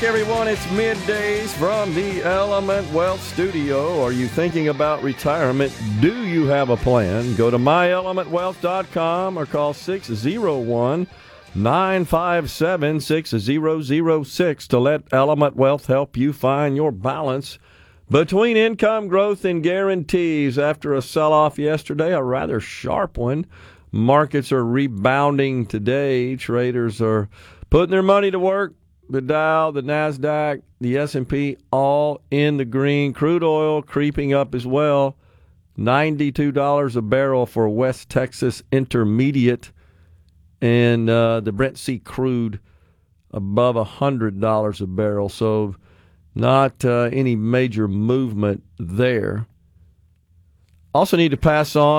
everyone. It's middays from the Element Wealth Studio. Are you thinking about retirement? Do you have a plan? Go to myelementwealth.com or call 601-957-6006 to let Element Wealth help you find your balance between income growth and guarantees. After a sell-off yesterday, a rather sharp one, markets are rebounding today. Traders are putting their money to work. The Dow, the NASDAQ, the S&P, all in the green. Crude oil creeping up as well. $92 a barrel for West Texas Intermediate. And the Brent C crude above $100 a barrel. So not any major movement there. Also need to pass on